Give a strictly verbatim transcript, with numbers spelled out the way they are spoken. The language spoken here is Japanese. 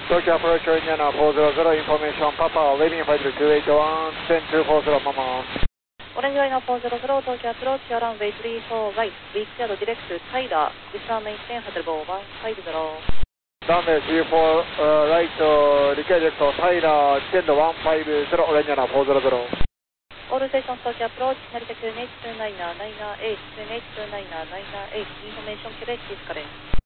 Tokyo approach Indiana four zero zero, information Papa, waving five two eight one, ten two four zero, Mama. オレンジライナーフォーゼロゼロ、東京アプローチ、アランウェイスリーフォーライト、ウィークヤードディレクト、タイラー、ディスアーメインテン、ハテルボー、ワンファイブゼロ。 Runway three four, uh, right, uh, request Tyler, descend one five zero, Orange Indiana four zero zero. All stations, Tokyo approach, Narita two eight two nine, nine eight two eight two nine, nine eight, information correct is correct.